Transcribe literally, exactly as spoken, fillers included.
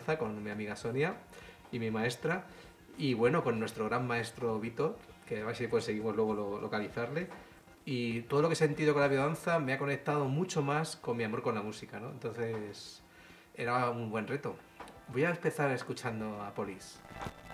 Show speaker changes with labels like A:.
A: biodanza con mi amiga Sonia y mi maestra. Y bueno, con nuestro gran maestro Vito, que a ver si conseguimos luego lo- localizarle. Y todo lo que he sentido con la biodanza me ha conectado mucho más con mi amor con la música, ¿no? Entonces era un buen reto. Voy a empezar escuchando a Police.